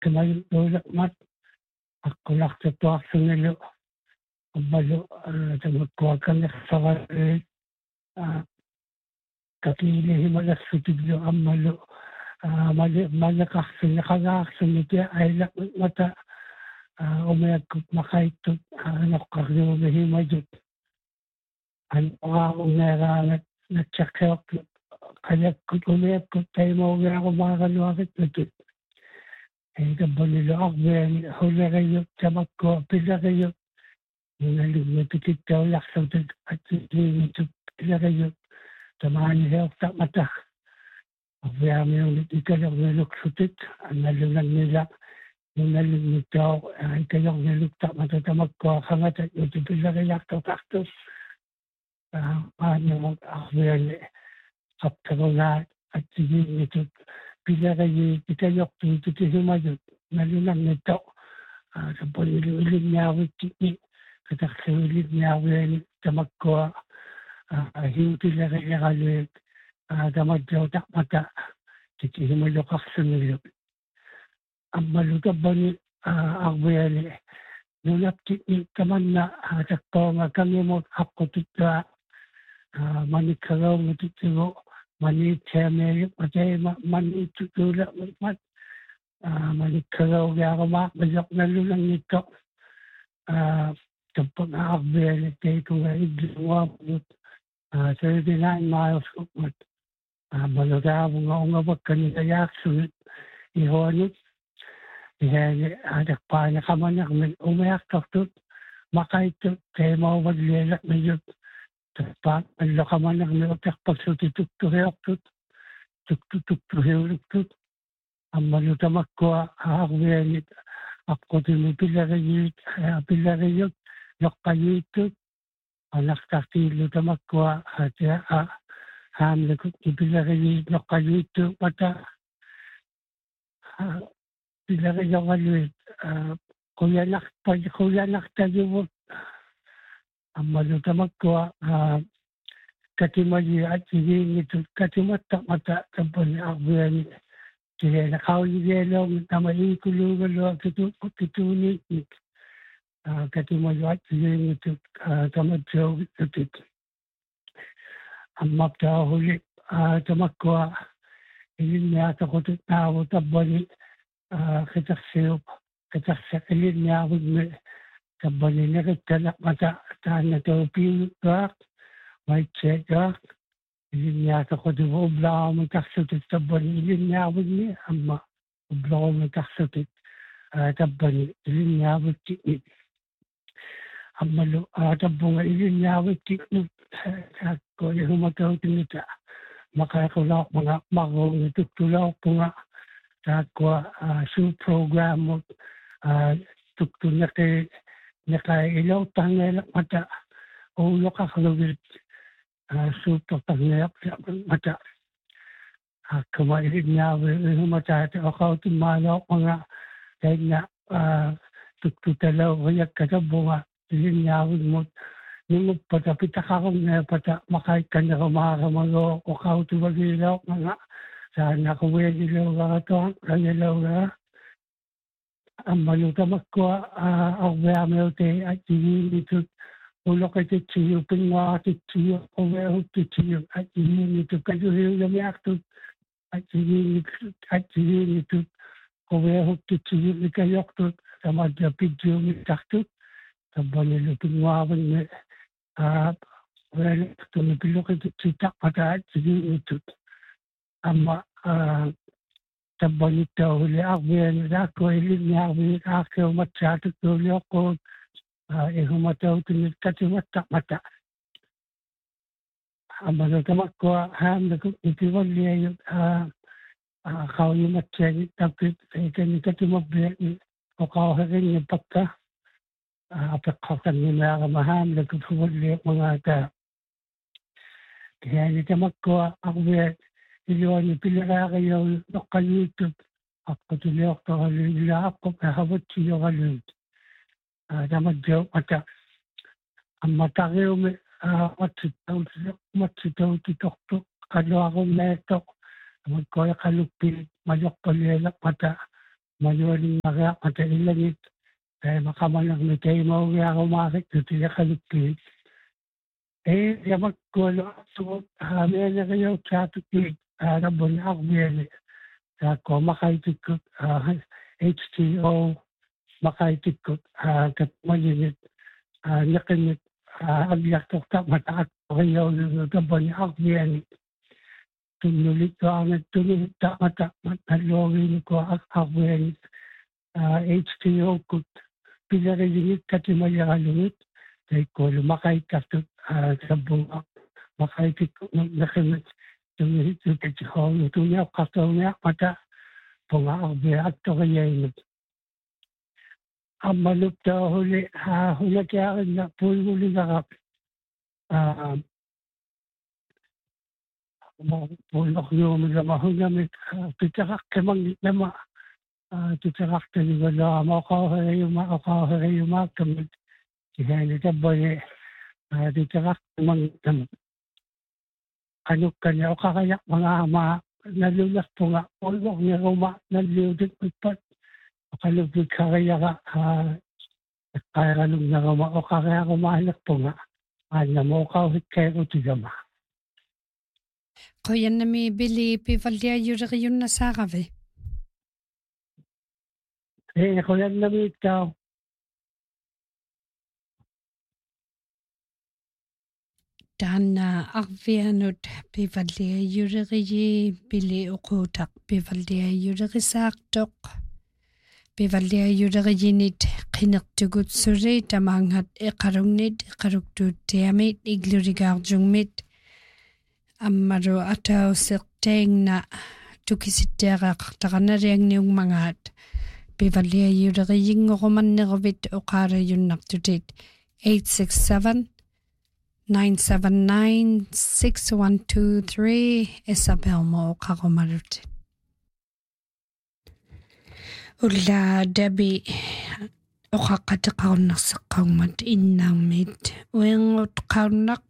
kemarin dulu mat aku nak setuak sengelu balu tengok kuakan sabar kaki ini malah suci jo amalu malah kahsen kahsen itu ayat mata umat makai tu nak kerja lebih maju an orang negara nak cakap kayak umat kita mau berapa makan waktu itu itu boleh loh ben hulerayu tamakko pilarayu ngalung kita laksa tu ati itu pilarayu tamani health tak mata biar memang dikalog ngaluk sutit ngalungan nila ngalung nito ikalog ngaluk tak mata tamakko hangat itu pilarayu taktus ano biar kaptagonga ati itu pilarayu ikalog tu humaju ngalungan nito sa pag-ilig niya ni kataksulit niya ni tamakko hindi lang kalit tamadyaw tak mata titi himalokak sunilip ang malutab ba ni agbuyali nulap ni kaman na takpo nga kami mo ako tita manikaraw mo titiro maniteme patay manitutula mat manikaraw kaya kumakbalak na lulang nito kapag nakakbiyali kayo kung igluwa mo 39 miles upward malagawang nga ungabag kanina yaksunit ihonit adak pa na kamanak umayak kaktut makaitot kayo mawaglelat na yun tapat ang kamanak na utak pagsutituk-tuhiyok tuk-tuk-tuhiyok ang malutamak ko haakbiyanit ako din pilarayit nakayitut anak takilo tamak ko at hamle ko pilarayit nakayitut mata pilarayit kaluit kuya tayo ang malutamak ko katimali at higing ito katimatak mata tapon haakbiyanit kaya nakawigelo tamayin kulugalo kituni katimayo at yung ito tamadyo ito ang mapta huli tamakwa ilin niya ako tao tabani kitaksak ilin niya ako tabani na kitalak mata taan na ito piyak may check ilin niya ako diba ubla mo taksutit tabani ilin niya ako ni amma ubla mo taksutit tabani ilin niya ako tikit amma lo tabunga ilin niya ako tikit ko yung humataw tinita makakulaw mga magong tutulaw po nga takwa su program mo tukto na nakailaw tangel mata ulo kakalawit super pagnayak mata kumailid niya mata ako tumalaw mga dahil na tututalaw kaya katabunga ilin niya mo nung patapita ka kung pata makait ka na kumakamalo o kautubagilaw mga sana kuwedilaw ka ito kangilaw ka ang malutamak ko ang bayamete at ito ulo kay titiyo, pinwa titiyo, kuweho titiyo, at hindi nito kaduhin na miyaktot, at hindi nito kuweho titiyo, ikayoktot, sa madapidyo mitaktot, sa banilo pinwawan na, wala ito nabilo kay tititak pata, at hindi nito, ama, sa banito, huli ako, ako, ilin niya ako, matyatot, huli ako, humataw tinit katimatak mata. Amalo tamak ko ham na itiwal niya yung kao yung matyalit tapit ikan katimabli o kao harin yung pagka apakakan niya maham na kutuwal niya mga ta. Kaya ni tamak ko ako biya iliwan yung pilara kayo nakalutod ako tuloy ako kalila ako kahawat siya kalutod. Tamadyo mata ang mata kayo may matsitaw titoktok kalo ako netok magkoya kalupil mayok palilak mata manualing mga matailanit, kaya makamalang may kayo mo nga kumakit, hindi na kalipit. Yamak kulo at mene kayo sa tutig, rabon ako mene, sa ko makaitikot, HTO, makaitikot, katmalinit, nakanit, agyatok ta mataak kayo rabon ako mene. Tunulit ko ang tunulit ta matalogin ko ako mene, HTO ko, pinarilinit katimayakalungit, kaya ko lumakaitakot, sa bunga, makaitikot nakanit, tunulit ko ito niya kasawnya mata, bunga ako biyak to kaya yun. Ang malup na huli kaya na puli na pulok yung mga mahungamit, titrakak kamang nama, titrakak na nila makaharay yung mga kamit, kaya nita ba titrakak kamang nama. Ano kanya o kakaya mga nalulas po nga, pulok niya ruma, nalulog ipat, o kalugod kakaya ka, kaya kalug na ruma, o kakaya kumahalak po nga, na mo kauhit kayo ko tigama. Kuya na may bili pivalya yuri yun na saravi. Kuya na may ikaw. Dana arvianut pivalya yuri bili ukutak pivalya yuri saktok. Pivalya yuri nit kinaktugut suri tamanghat ikarungnit ikarugtut tiamit iglurigarjungmit. Amaro ataw sirteng na tukisitera kaktakana riyang niyong mangat. Pivalya yuri yung roman nirabit o kara yun naktutit. 867-979-6123 Isabel mo o karumarutit. Ula Debbie o kakatakaw na sa kaumat inamit. Uwang o takawnak.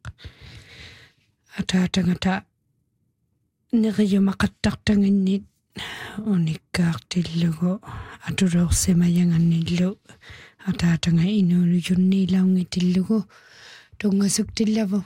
Ata niriyo makataktangin nit unikak tilugo aturo semayangan nilo ata nga inunu yun nilaw ngitilugo tungasuk tilavo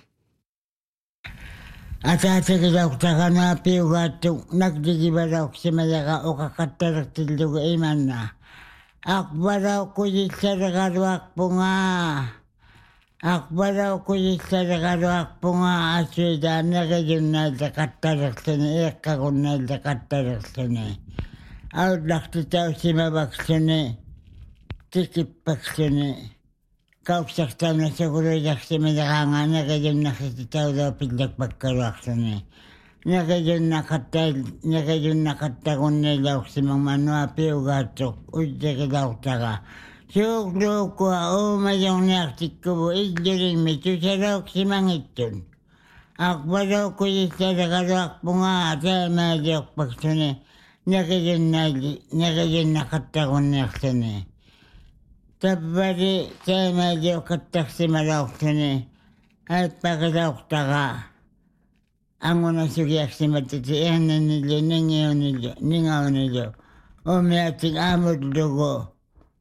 ata kilaw takana piugato nagdigibarao semayaga o kakatarak tilugo iman na akbaraw ko yisaragaruak po nga akbaraw ko yisaragaruak po nga aswida nagayun na dakatarak sini ekakun na dakatarak sini out laktitaw simabak sini tikipak sini kausaktaw na siguro yak simadakanga nagayun nakititaw daw pindak pagkaruak sini nagayun nakatagun nilaw simang manwa piugatok udyakidaw taka Suglo ko mayong naktik ko igdiring mito sa raok si mangitun. Akbaraw ko isaragarak po nga sa madyok pagsuni. Nakayin nakatakon naksuni. Tapari sa madyok katak si maraok suni. At pagkaraok taka. Ang una sugyak si matitiyan na nilo, ningaw nilo. Umiating amod lugo.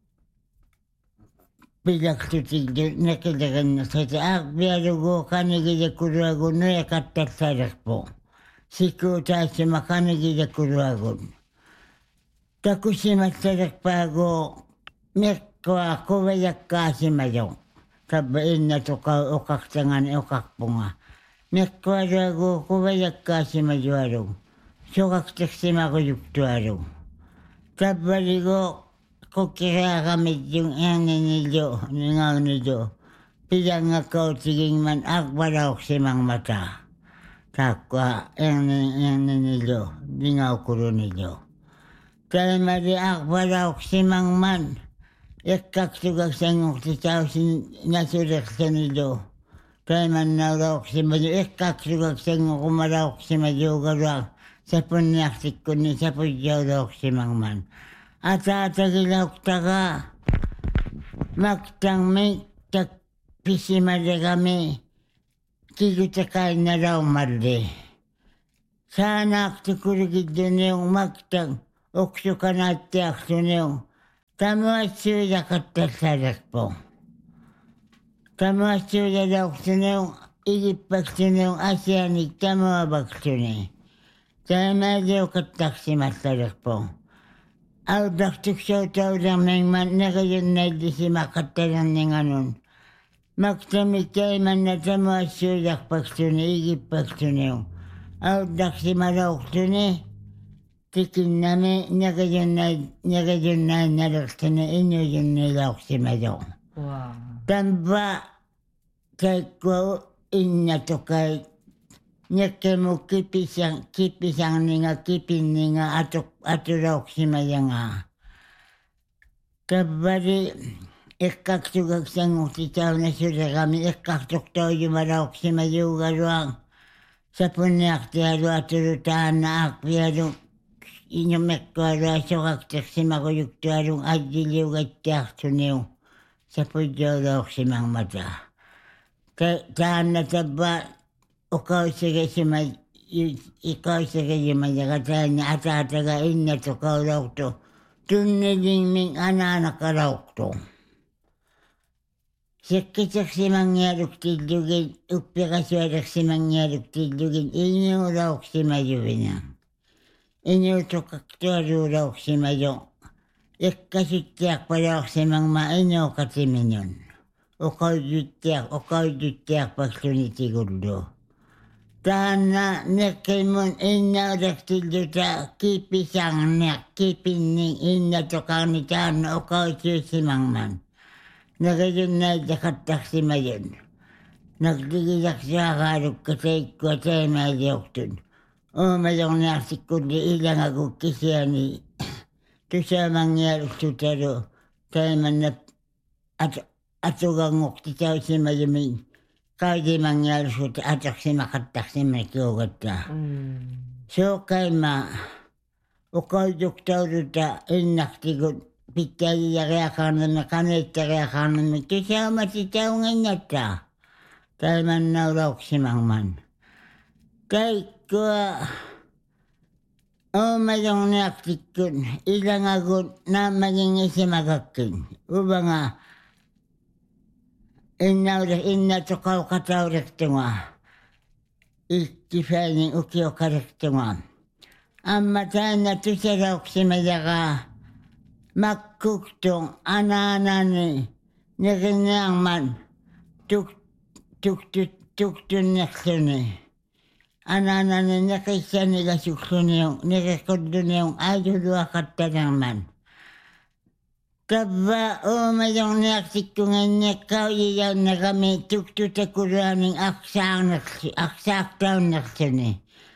Pilak tutig nakilagan na sa taak biyarugo kanigida kuruagon no yakatak sarak po. Siku tayo si makanigida kuruagon. Taku si masarak pago mekwa kuwayak ka si mayong. Kabain na to ka okak tangan okak po nga. Mekwa rago kuwayak ka si majuarong. Sokak tak si makuyuktuarong. Kabaligo ko kaya kami yung nilyo, ningaw nilyo. Pilang ako tiging man akbaraw si mang mata. Takwa nilyo, ningaw kuro nilyo. Kaya mali akbaraw si mang man. Ikaksugag sa ngok titaw nasurak sa nilyo. Kaya man nauraw si mayo, ikaksugag sa ngok kumaraw si mayo garak. Sa punyaksik ko ni sa pudyaw raw si mang man. Atatagilaw taka, magtang may pisimali kami, kigutakay na raw mali. Sana aktikurigid doon yung magtang, oksukanattiaqsuneu tamuassuulaqattallalerpo tamuassuulalauqsuneu ilippaksuneu asianik tamuavaksuni taamaaliuqattaqsimallerpo audaqtuksautuulermingman naqayunnaillisimaqqattalerninganun maktamikaimanna tamuassuularpaksuni igipaksuneu audaqsimalauqsuni tikinnami naqayunnainnalertuni inuyunnilauqsimalu tampa kaikkuau innatukai nyakemu kipisangninga kipinninga atulauqsimayanga tappari iqqaqsugaqsanguqtitaunasulerami iqqaqtuqtauyumalauqsimayuugaluaq sapunniaqtialu atulutaanna aqpialu iñumekkualu soqaqtiqsimaquyuktualun ajjiliugattiaqsuniu sapuyyoolauqsimangmata taanna tappa uqausigasima taanna ataataga innatuqaulauqtu tunnilingming anaanaqalauqtu siqqitiqsimangialuktiillugin uppiqasualaqsimangialuktiillugin iñuulauqsimayuvina iñuutuqaqtualuulauqsimayu iqqasuttiaqpalauqsimangma iñuuqatiminun uqaujuttiaqpaqsunitigullu taanna neqimun innaulaqtilluta kipisangniaq kipinning innatuqarni taanna uqausiusimangman naqayunnaillaqattaqsimayun naqligilaqsuaqaalukkataikkua taimaaliuqtun uumalorniartikkulli ilangagukkisiani tusaamangialuktutalu taimannap atuganguqtitausimayumin qaudimangialusut atoqsimaqattaqsimakiugatta suuqaima uqaujuktauluta innaqtigut pittaliariaqarnami qaniittariaqarnami tusaamatitaunginnatta taimannaulauqsimangman kaikkua uumalorniartikkun ilangagut naammagingisimagakkin ubanga innatuqauqatauriqtunga ikkifainin ukiuqariqtunga amma taanna tusalauqsimayaqa makkuktun anaanani niqinniarman tuktunniqluni anaanani niqissanigasukkluniun niqiqulluniun aajuluaqattanerman tappa uumalorniartikkunganniaqqauyiyaunnerami tuktutakuluaning aqsaaqtaunnerluni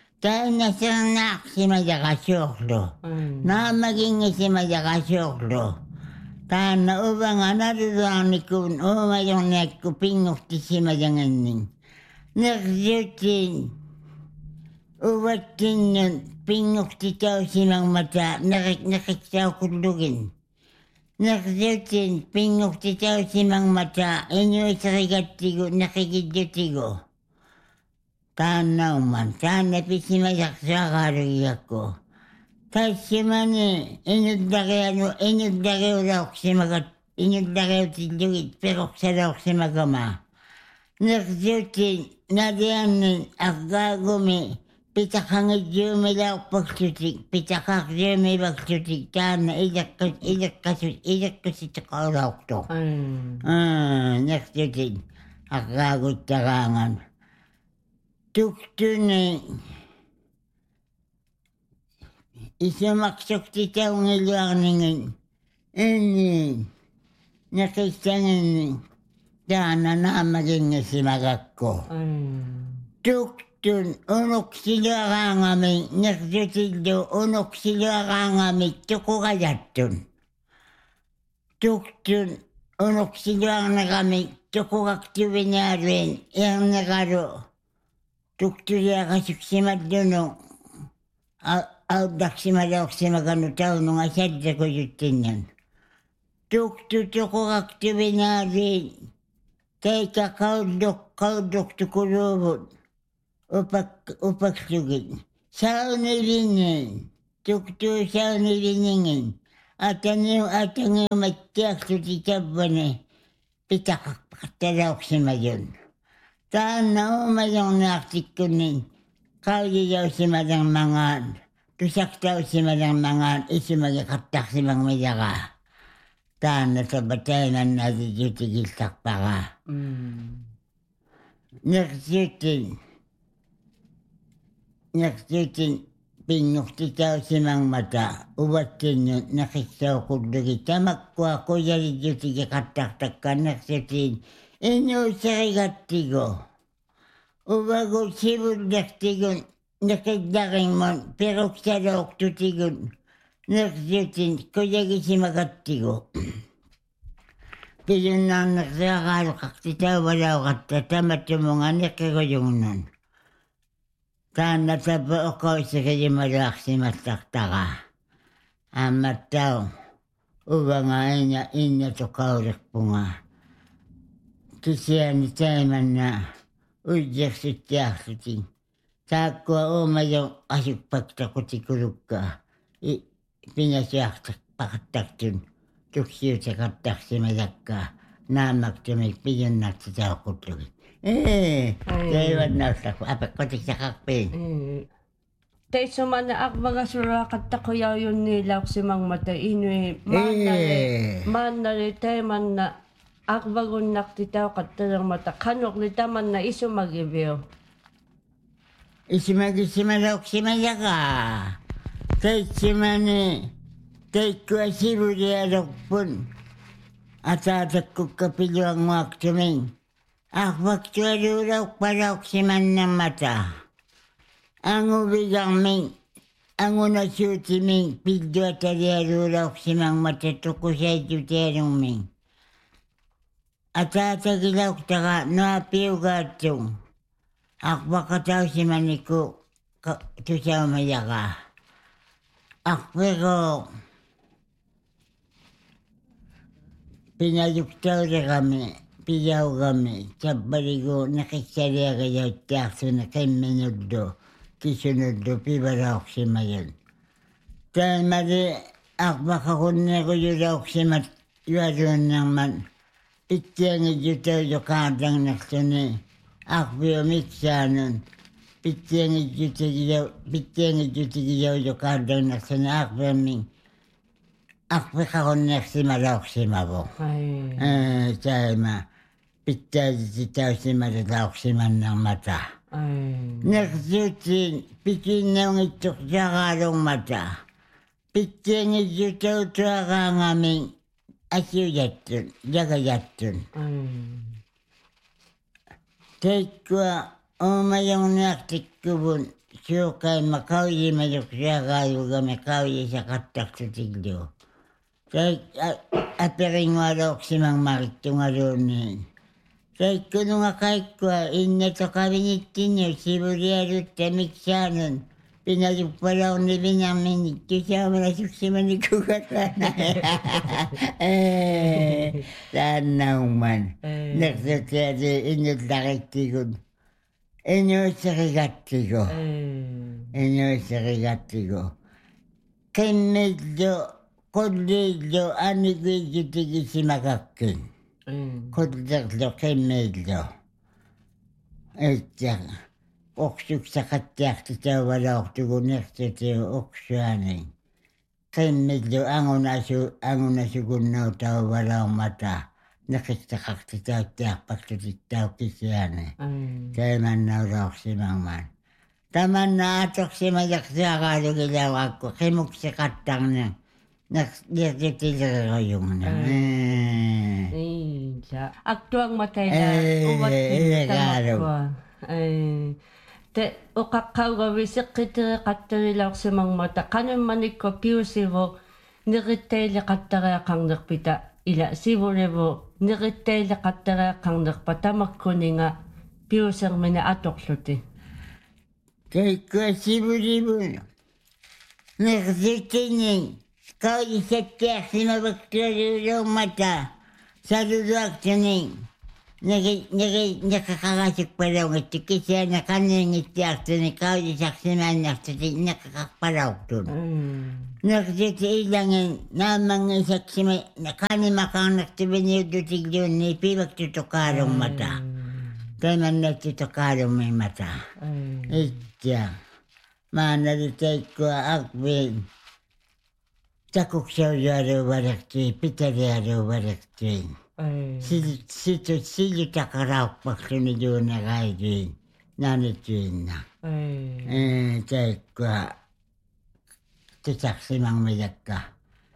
tainnasernaaqsimayaqasuuqlu naamaginngisimayaqasuuqlu taanna uvanga naluluarnikun uumalorniakku pinngurtisimayanganning nerjutin uvattinnun pinngurtitausimangmata neqiksauqullugin nerjutin pinngurtitausimangmata inuiserigattigu neqigidjutigu taannauman taanna pisimayaqsuaqaalugigakku taissimani inullariulauqsimagit peruqsalauqsimagama nerjutin naliannin aqqaagumi pitaqangidjuumilauqpaksutik pitaqaqjuumivaksutik taanna ileqqusitiqaulauqtu nerjutin aqqaaguttaqaangan tuktuni isumaqsuqtitaungiluarningin inni neqissanginni taanna naamagingisimagakku tuktun unuqsiluaraangami nerjutillu unuqsiluaraangami tuqugayattun tuktun unuqsiluarnerami tuqugaqtuvinaaluin iarneralu tuktuliaqasuqsimallunu audaqsimalauqsimaganu taununga saddakujuttinnan tuktutuqugaqtuvinaaluin taika qaudduqtukuluuvut upaksugin saunilingin tuktuusauni liningin. Ataniu mattiaksuti tabbani pitaqaqtarauqsimayun. Taanna umayunnaaqtikkunnin qaulilausimadan mangaan. Tusaktausimadan mangaan isimagi qattaqsimangmiyaqa. Taanna sabataimannaadi jutigiltaqpaqa. Naqsutin pinnuqtitausimangmata uvattinnun naqissauqullugi tamakkua quyarijutigi qattaqtakka naqsutin inuusarigattigu. Uvagu sivullaqtigun naqillaqinmun peruqsaluuqtutigun naqsutin quyagisimaqattigu. Piyunnaannaqsaaqaaluqaqtitauvalauqatta tamattumunga niqiguyunnun. Taanna tapa uqausiqiyimaluaqsimattaqtaqa. Ammattau uvanga inna tuqauriqpunga. Kisiani taimanna ujjaqsuttiaqsutin. Taakkua umayu asukpaqtaqutikuluqqa. Pinasiaqtaqpaqattaqtun. Tuksiutaqattaqsimayakka. Naamaqtumik piyunnaqtitauqutlugit. Taiwannaqtaq apaqqutikaqaqpin. Taisumana aqbaga suraqattaquyayunnilauqsimangmata inui maannari taimanna aqbagunnaqtitauqattarermata qanuqli tamanna isumagivio. Isimagisimaloqsimayaqa. Taitsimani taikkuasivurialuqpun. Ataatakkukkapilluanguaqtumin. Aqbaqtualuulauqpalauqsimannamata. Angubigarmin angunasuutimin pilluatalialuulauqsimangmata tuqusaitutialungmin. Ataatagilauqtaqa nuapiugaattung. Aqbaqatausimaniku tusaumayaqa. Aqpiqo pinayuktauregami. Piyaugami tabbarigu naqissariaqayauttaaqsuna qimminullu kisunullu pivarauqsimayun. Taimari aqbaqaqunniquyulauqsimat yualuunnarman pittiangijutauju qaarlangnaqsuni aqpiumiksaanun pittiangijutigiauju qaarlangnaqsuni aqpiummin aqpiqaqunniqsimalauqsimavu. Taima pittaajititausimarilauqsimannarmata. Naqsutin pikinnaungittuqsaqaalungmata. Pittiangijutautuaqaangamin asiuyattun, yagayattun. Teikkua umayungniaqtikkuvun suuqaimma qauyimayuqsaqaalugami qauyisaqattaqsutillu. Aperingualuoqsimangmarittungaluunniin. Taikkununga kaikkua innatoqavinittinnu sivurialutta miksaanun pinalupalaornivinarminik tusaamanasuqsimanikugaqana. Taannaumman naqsutiali innullaqittigun innuusserigattigu qimmillu qulliillu aniguijutigisimaqaqqin. Qullerlu qimmillu. Ittaq uqsuksaqattiaqtitauvalauqtugunersutiu uqsuanin. Qimmillu angunasukunnautauvalauqmata. Naqissaqaqtitauttiarpaqtutittauqisiani. Taimannaulauqsimangman. Tamanna atoqsimayaqsiaqaalugilauaqku qimuksiqattarni. Naqsirtitirerayungna. Aktuang matayna uvat tamakwa. Te uqaqqaugaviseqqitiriqattarilauqsimangmata qanummanikko piusivu niqittailiqattariaqarnerpita ila sivulevu niqittailiqattariaqarnerpa tamakkuninga piusermina atoqluti. Teikkua sivulivun niqsitinin qauyisattiaqsimavaktualuuluummata saluduaqtunin nakakakasik palaw nga tikisya na kaningitiak tinikaw isaksiman nakasiti nakakapalaw tun. Nakasiti ilangin namang isaksima kanimakang naktibinyo dutig yun ni piwag tutukarong mata. Taman na tutukarong may mata. Itya. Manalitay ko akbin. Takuk siya yaro warakti, pitari yaro warakti. Silu takaraw paksun niyo na kayo nanituin na. Tay ko tutaksimang mayak ka.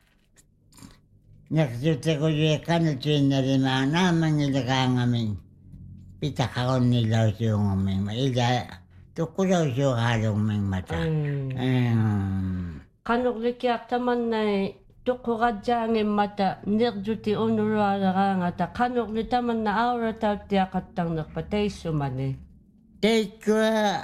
Naksuta ko yung kanutuin na rin mga naman nila ka ngamin. Pitakakon nila siya ngamin. Maila tukulaw siya halong may mata. Kanuklikiak taman na tukuradjangin mata nirjuti unuruaranga ta kanukli taman na aura tau tiakatang nakpatay sumani. Teko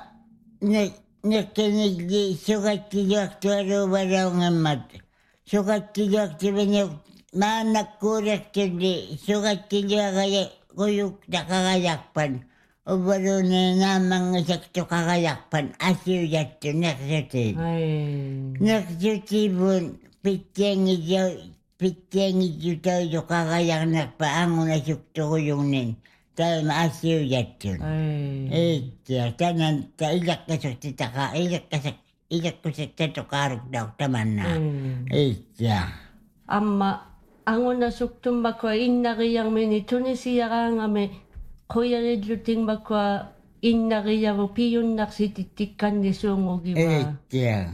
nakinig sugat tilak tuaro walaw nga mat. Sugat tilak tibinyok maanak kurak tili sugat tilak kaya kuyuk nakakayakpan. O walo na namang sakto kakayakpan asiw yato naksuti. Naksuti bun. Pityang ito tayo kakayak nakpaango na sukto ko yung nin. Tayo maasiw yato. Ito, tanan, ilak ka sa titaka, ilak ko sa tatukarok daw, taman na. Ito. Amma, ango na suktum bakwa innariyang mini Tunisia ka nga me, kuya ridluting bakwa innariyang piyon naksititikan ni sungugiwa. Ito.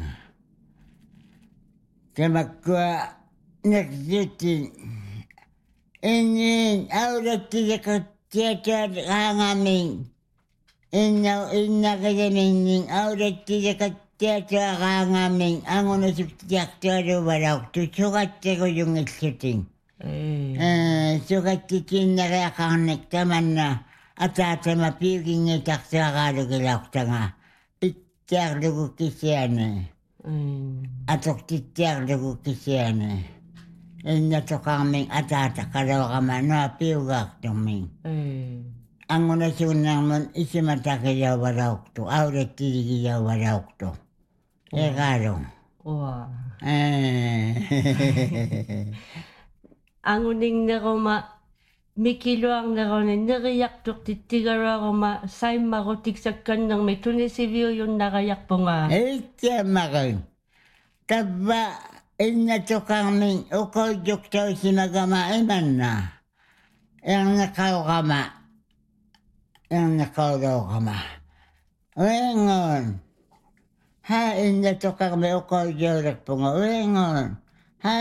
Kamakwa naksuti. Inin aurat tilak teater hangamin. Inna kayaming aurat tilak teater hangamin. Ango na suktiak taro walaw. Sukat ko yung iksuting. Sukat titin na kaya kanek taman na. Atata mapiging itak sa kalugilak tanga. Pityak lugu kisyane. Atok titiak lugu kisyane. Inna to kaming atata karaw kama na piugak tuming. Ang una sunang mon isimata kaya waraw to. Auret tili kaya waraw to. Karo. Ang uning naroma Mikiluang na ron nariyak tuk titigara ko ma say marutik sa kanang may tunisibyo yung narayak po nga. Ito maroon. Taba, inato kami uko jukto si magamaiman na. Yang nakaw kama. Yang nakaw daw kama. Wengon. Ha, inato kami uko jurek po nga. Wengon. Ha.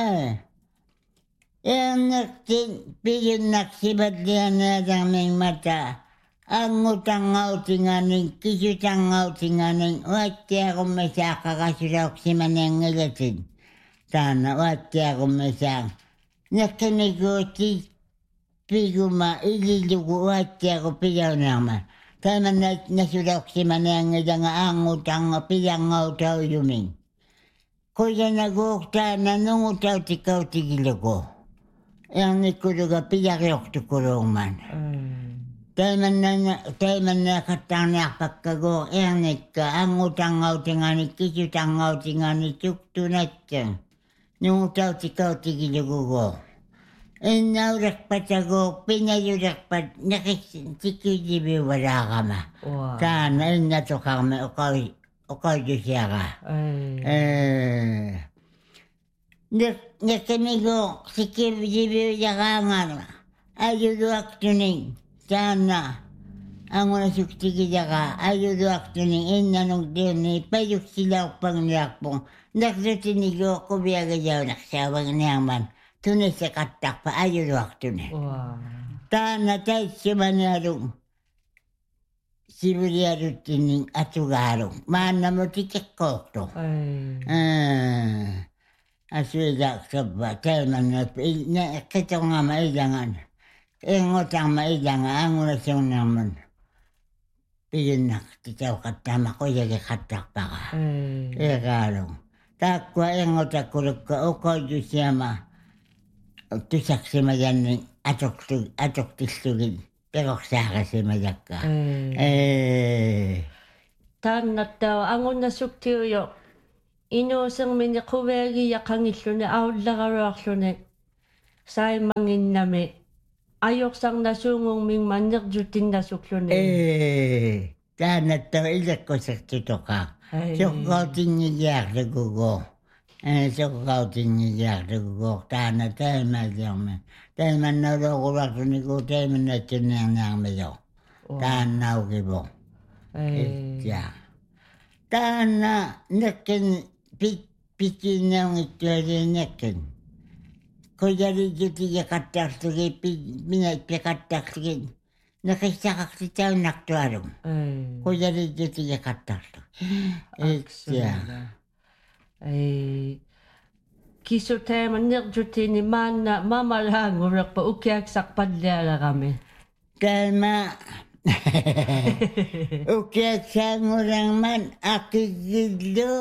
Yang piyon naksibadlian na daming mata. Ang utang-ngaw tinganing, kisutang-ngaw tinganing, wati ako masaka kasurok si manang ngalatid. Tana, wati ako masaka. Nakanigotis, piguma, ililugo, wati ako piyaw naman. Tama nasurok si manang ngalang ang utang, piyang-ngaw tao yuming. Kuya nag-uukta na nung utaw tikaw tigilugo. Yang nikuluga piyakyok tukulong man. Taiman na katangnak pagkago yang nika ang utang-ngaw tinganik kisutang-ngaw tinganik tuktunatyan. Nung utaw tikaw tigilugo. Inaurak patago, pinayurak pat, nakisikijibi wala ka ma. Sana inato kami ukaw siya ka. Nakamigo, sikijibi yakangan, ayuduak tuning, sana, ang una suktigi yaka, ayuduak tuning, inanong dini, payuk silaw pang niyakpong, naksutinigo ko biyaga yaw naksawang niyaman, tunis sa katak pa, ayuduak tuning. Tana tayo simanarong, siburiarong tuning atugarong, mana mo tikikok to. Aswidak sabba, telman na kita nga mailangan. Ingotang mailangan, ang una siyang naman. Piyanak, titaw katama ko, yagi katak pa ka. Ikalong. Takwa ingotak kuruk ka, uko yu siyama. Tusak si mayaning atok tistugid. peroksakasi majakka. Taannattava angunnasuktiuyo inuusermini quveagiaqangilluni aullagaruarluni saimanginnami ajorsaarnasuungungming mannerjutinnaasukluni. Taannattava ilakkusertutoqa. Soqqautingigiarlugugo. Soqqautingigiarlugugo taana taimaliormi. Taimannauloqulaqtuniku taimannatsunniarniarmiyo. Taannaugivo. Ja. Taana nekin pikinnaungittuali nekin. Kojalijutiga kattartugi minä kattartugi. Nakissaqaqti taunaqtualum. Kojalijutiga kattartu. Ja. Kisu taimannerjutini maanna mamalaangurerpa ukiaksaqpallialarami. Taima ukiaksangurangman aqigillu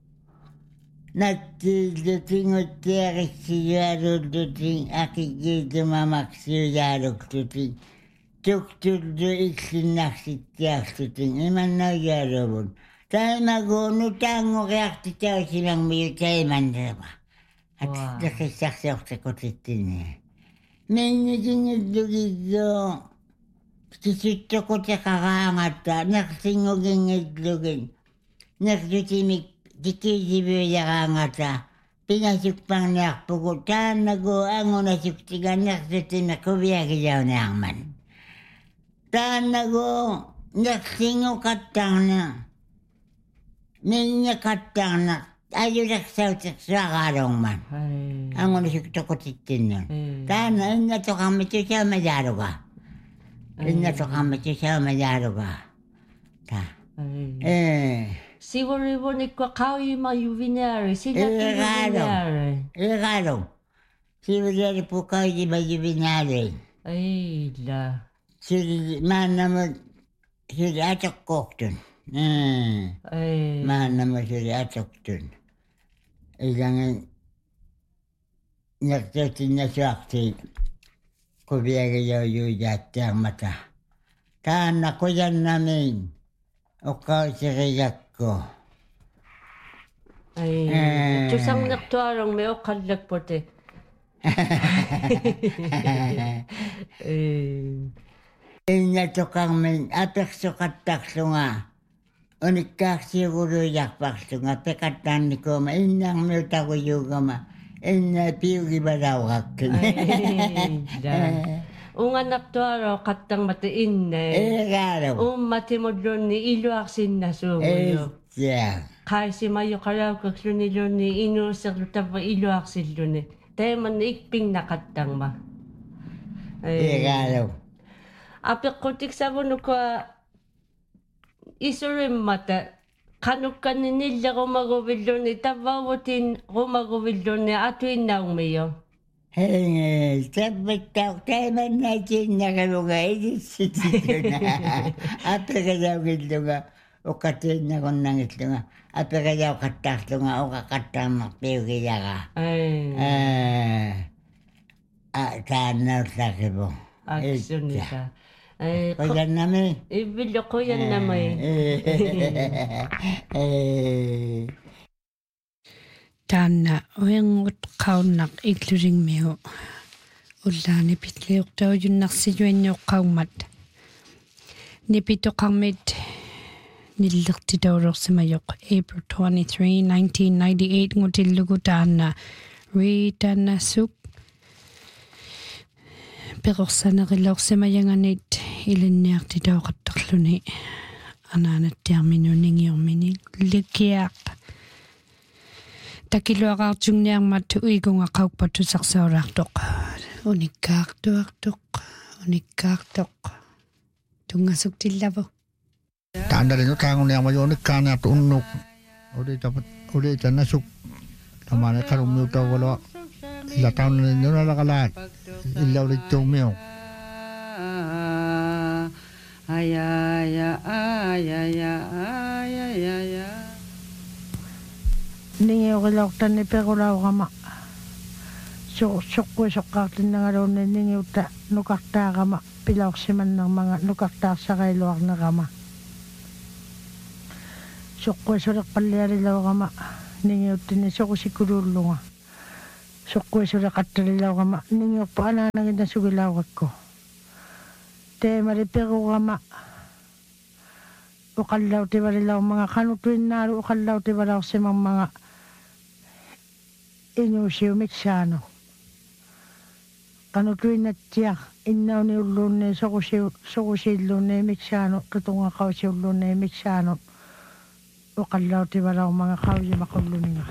nattiillutinguttiarissijualulluting aqigillumamaksiujaaluktuting tuktullu illinnarsitsiarluting imannaujualuvun taimaguunu taanguriartitausimangmiu taimanneva nakissarsiortakutittinni minnikingillugillu kisuttoqutaqaraangatta nersinngugingillugin nerjutimik tikijivuyaraangata pingasukpangniarpugu taannagu angunasuktiga nerjutima kuviagijauniarman taannagu nersinguqattarna minniqattarna ajulaksauteqsuaraalungman angunasuktoqutittinnun taana innatoqarmitusaamajaaluga innatoqarmitusaamajaaluga ta Siwarivonikwa kauyima yuvinari, sinatuvinari. Egalo. Siwari po kauyima yuvinari. Aila. Sili maanama sili atokkohtun. Maanama sili atoktun. Ilangan naktotin nasuakti kuviagajaujujaattiarmata. Taanna kujannamin uqausirijakko. Tusangnertuarong me oqallakpote. Innatuqarmin apersuqattarlunga unikkaarsiugulujarparlunga peqattaannikuuma innarmiutaguyuugama inna piugivalauqakkin. Unganaktuaro qattangmata inne. Ummatimudlunni iluarsinnasuuguyo. Qaisimayu qalaukaklunilunni inuuserlutava iluarsilluni. Taimanna ikpingnaqattangma. Apiqqutiksavunuqa isurimmata qanuqqaninillerumaguvilluni tavauvutin rumaguvilluni atuinnaungmiyo. Sabbattaq taimannaatiinnaqaluga idissitituna apeqalaugilluga uqatiinnaqunnangilluga apeqalauqattarlunga uqaqattarnerpiugiyaga taannaullaqivu aksunita qoyannami ivillu qoyannami Taanna uyangut qaunnaq ikluringmiu ullaani pitliuqtaujunnarsijuanniuqqaummat nipitoqarmit nillertitaulersimajoq April 23, 1998 ngutillugu taanna riitanassuk peqorsanerillersimajanganit ilinniartitauqattarluni anaanattiarminuningiormini likiaq takiluaqaartungniarmat uigungaqaukpatusarsaulartoq unikkaartuartoq tungasuktillavu taandalinu taangunearmajuunikkaaniartu unnuk ulitanasuk tamane qalummiutaugalua illataunninnunalaqalaat illaulittuummiu ningiuqilortanni pequlaurama sukkuisokkaartin nangaroon ningiuta nukartaaqama pilauksimannermanga nukartaarsaqailuarnerama sukkuisuleqqallialilauqama ningiuttini soqusikuluullunga sukkuisuleqattalilauqama ningiorpa anaanagina sugilauqakku teemali peruqama uqallautivalilaumanga qanutuinnaalu uqallautivalaursimamanga inuusiumiksaano qanutuinnattiaq innauniulluunni soqusiilluunni miksaano qitungaqausiulluunni miksaano uqallautivalaumanga qaujimaqulluninga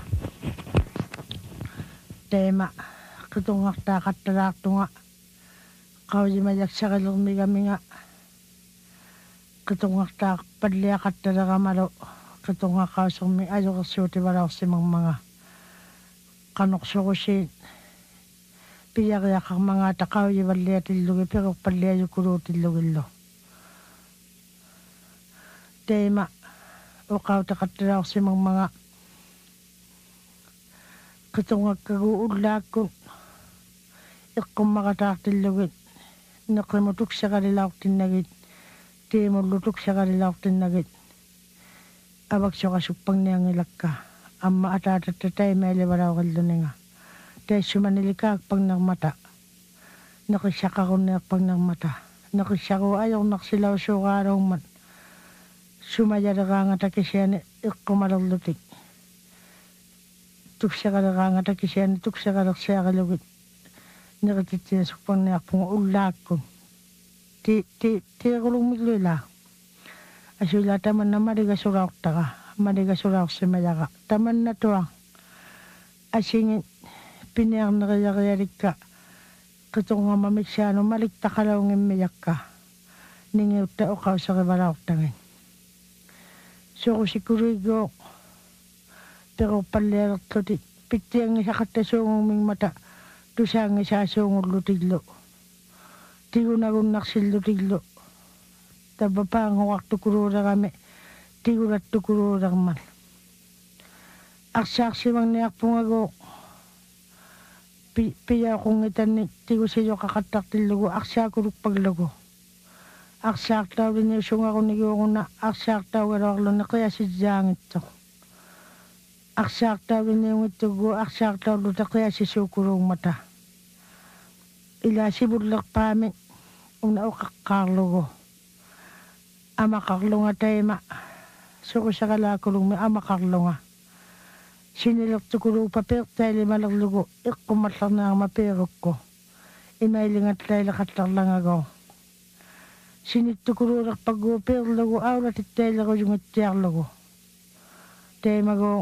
teema qitungaqtaaqattalaartunga qaujimajaksaqillermigaminga qitungaqtaaq palliaqattaleqamalu qitungaqausermi ajoqersuutivalausimangmanga qanorsoqusiin piariaqarmanga taqaujivalliatillugi peqerpalliajukuluutillugillu teema uqautaqattalaorsimangmanga qitungaqkagu ullaakkun iqqummaqataartillugit neqimutuksaqalilaortinnagit tiimullutuksaqalilaortinnagit avaksoqasuppangniangilakka amma ataatatta taimailivalauqilluninga taissumanilikaakpangnermata neqissaqarunniarpangnermata neqissaqu ajornarsilausuuqaalormat sumajaleraangata kisiani iqqumalerlutik tuksaqaleraangata kisiani tuksaqalersiaqilugit neqitittiasuppangniarpunga ullaakkun tiiqulugmilluila asuila tamanna maligasulartaqa maligasularsimajaqa tamanna tuaq asingit piniarneriarialikka qitungama miksaanu maliktaqalaungimmijakka ningiutta uqausarivalauqtangin soqusikuluigoo peqorpallialerlutik pittiangisaqattasuungumingmata tusaangisaasuungullutillu tigunagunnarsillutillu tapapaangoqartukuluulerami tigulattukuluulermal arsaarsimangniarpungagu piyaqungitanni tigusijoqaqattartillugu arsaakulukpaglugu arsaartaulini usungarunniguuguna arsaartaugaluarluni qiasissaangitsoq arsaartauliniungittugu arsaartaulluta qiasisuukuluugmata ilaasivullerpaami una uqaqqaarlugu amaqarlunga taima suqusaqalaakulugmi amaqarlunga sinilertukuluupa peertailimalerlugu iqqummallernaarma peerukku imailingattaileqattarlangago sinittukuluulerpaggu peerlugu aulatittailerujungittiarlugu taimago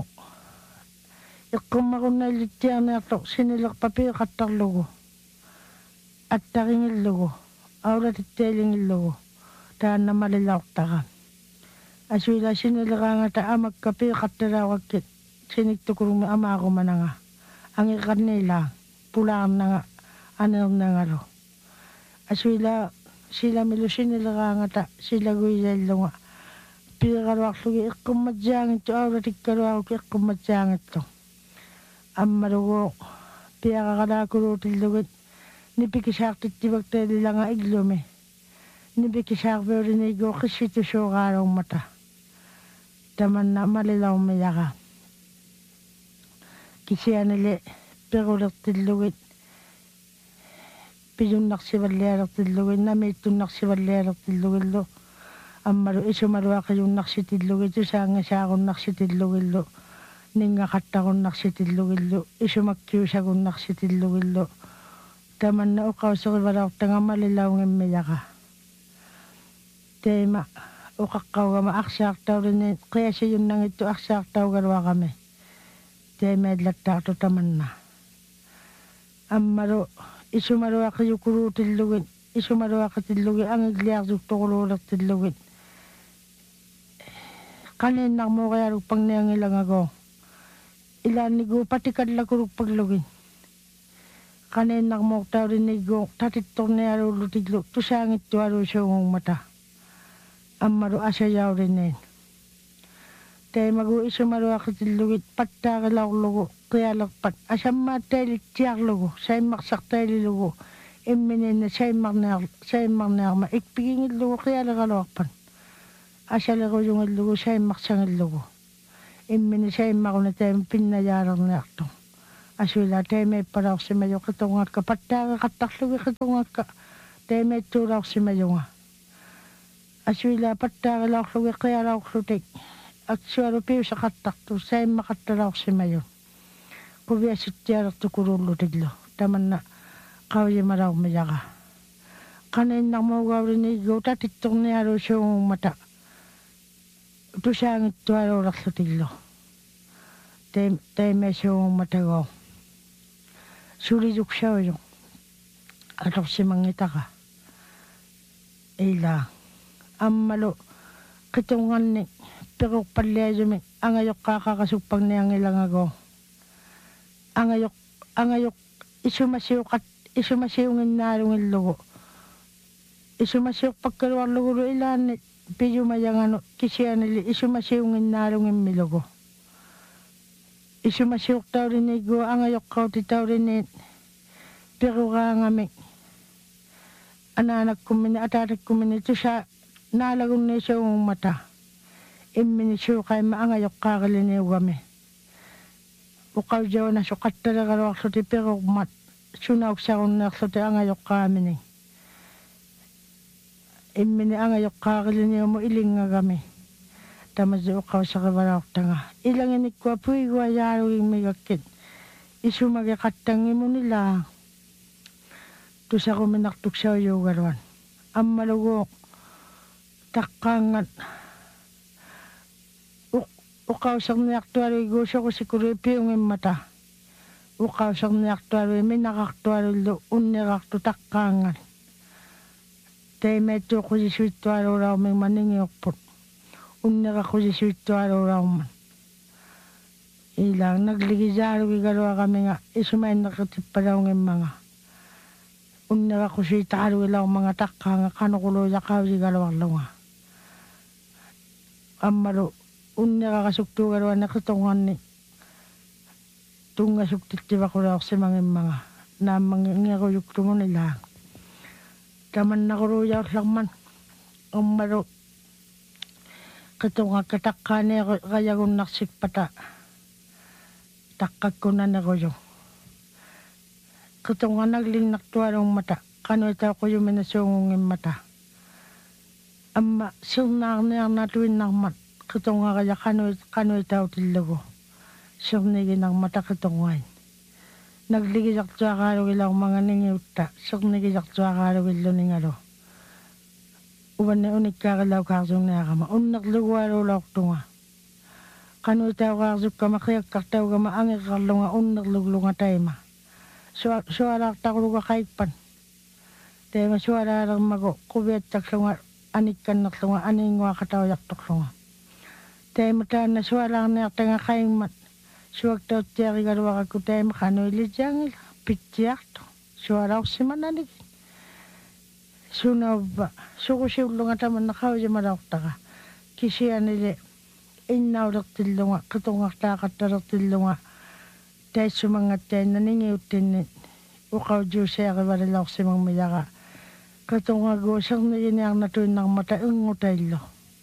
iqqummaqunnallittiarniartoq sinilerpa peeqattarlugu attaringillugu aulatittailingillugu taannamalilaortaqa asuila sinileraangata amakka peeqattalauqakkit siniktukulumi amaaqumananga angiqarniilaa pulaarnanga aneernangalu asuila silamilu sinileraangata silaguilaillunga piiqaluarlugi iqqummatsiaangittu aulatikkaluaruki iqqummatsiaangittu ammalugu piaqaqalaakuluutillugit nipikisaartittivaktaililanga iglumi nipikisaarviuliniigoo qissitusuuqaaluummata tamanna malilaumiyaqa kisianile perulertillugit pijunnarsivallialertillugit namiittunnarsivallialertillugillu ammalu isumaluaqiyunnarsitillugi tusaangisaaqunnarsitilluгillu niнгaqattaqunnarsitilluгillu isumakkiusagunnarsitilluгillu tamanna uqauserivalortangamalilaungimmiyaqa teima uqaqqaugama arsaartaulini qiasiyunnangittu arsaartaugaluaqami teimaillattaartu tamanna ammalu isumaluaqiyukuluutillugit isumaluaqatillugi angigliartuktoquluulertillugit qaniinnarmuuqialukpangniangilangago ilaannigu patikallakulukpaglugit qaniinnarmuuqtaulinigu tatittornialuullutillu tusaangittualuusuungungmata ammalu asayaulineen Te magu isumaru akitilugit pattaagalaulugu qialaqpat asammaatailit tiarlugu saimmaqsartaililugu imminina saimmarnearma ikpigingillugu qialaqaluarpan asalequjungillugu saimmaqsangillugu immini saimmaruna taim pinnajaalerneartu asuila taimeipparaussimayu qitungakka pattaagaqattarlugi qitungakka taimeittuulaursimayunga asuila pattaagalaurlugi qialaurlutik aksuaru piusaqattartu saimmaqattalaussimayun kuviasittialertukulullutillu tamanna qaujimalaumiyaqa qaninnarmuugaurini tatittornialu suungummata tusaangittualuulerlutillu taime suungummatago suliduksauju atorsimangitaqa ila ammalu qitunganni peruppalliajumi angayoqqaaqaqasupparniangilangago angayok isumasiuqinnaalungillugu isumasiuqpakkaluarlugulu ilaanni piyumayanganu kisianili isumasiunginnaalungimmilugu isumasiuqtauriniggu angayoqqautitauriniit peruraangami anaanakkummini ataatakkummini tusa naalagunniisuungummata immini suuqaimma angayoqqaaqiliniugami uqaujauna suqattaleqaluarluti perurmat sunauksarunneerluti angayoqqaamini immini angayoqqaaqiliniumu ilingagami tamasi uqausaqivalaortanga ilanginikkua puigua yaalugimmigakkit isumage qattangimunilaa tusaquminartuksauyuugaluan ammalugu taqqaangat uqausarniartualuigu soqusikului piungimmata uqausarniartualui minaqartualullu unniqartu taqqaangat taimeittuuqusisuittualuulaumingma ningiorput unniqaqusisuittualuulaumman ilaang nagligisaalugigaluaqamiga isumainneqitippalaungimmanga unniqaqusiitaalugilaumanga taqqaanga qanuquluujaqausigaluarlunga ammalu unniqaqasuktuugaluanni qitunganni tungasuktittipaqulaorsimangimmaga naammangiquyuktumunilaang tamannaquluujaullarman ummalu qitungakka taqqaaneeqayagunnarsikpata taqqakkunanequyu qitungannaglinnartualuummata qanuitauquyumina suungungimmata amma sirnaarniarnatuinnarmat qitungaqaya qanuitautillugu sirniginarmata qitungain nagligisartuaqaalugilaumanga ningiutta sirnigisartuaqaalugilluningalu uvanni unikkaaqilaukaarsunniaqama unnerlugualuulaortunga qanuitauqaarsukkama qiakkartaugama angeqarlunga unnerluglunga taima sualaartaqluga qaikpan taima sualaalermagu quviattaklunga anikkannerlunga aniinguaqataujaqtorlunga taima taanna sualaarniartanga qaingmat suaktauttiarigaluaqakku taima qanuilitiangila pittiartu sualaorsimananigi sunauppa suqusiullunga tamanna qaujimalaortaqa kisianili innaulertillunga qitungartaaqattalertillunga taissumangattainna ningiuttinni uqaujuusiaqivalilaorsimangmiyaqa qitungagu serniginiarnatuinnarmata ingutaillu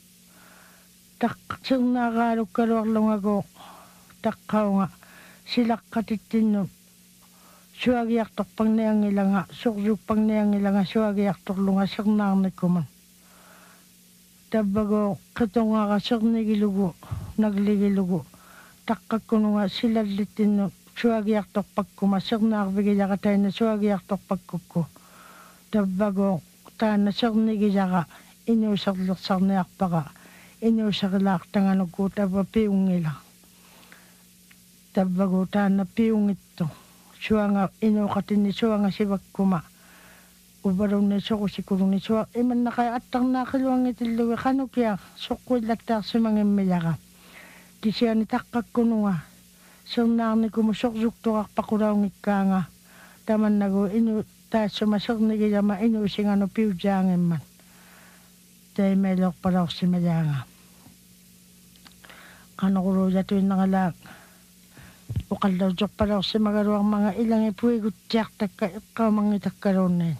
sirnaaqaalukkaluarlungagu taqqaunga silaqqatittinnu suagiartorparniangilanga sorsuupparniangilanga suagiartorlunga sirnaarnikkuman tabbago qitungaqa sernigilugu nagligilugu taqqakkununga silallittinnu suagiartorpakkuma sirnaarvigiyaqatainna suagiartorpakkukku tabbago taanna sernigiyaqa inuuserlersarniarpaqa inuuserilaartanganukku tabba piungila tabbago taanna piungittu suanga inuuqatinni suanga sivakkuma ubarunni soqusikulunni sua imannaqai attarnaaqiluangitillugi qanukia soqquillattaarsimangimmiyaqa kisiani taqqakkununga sernaarnikumu sorsuktuqarpaqulaungikkaanga tamannagu inu taassuma sernigiyama inuusinganu piujaangimman taimeilorpalaorsimayaanga kanukuro yatuin na ngalag. Ukal daw jok pa daw si magaruang mga ilang ipuigot tiyak taka ikaw mga itakaroon na yun.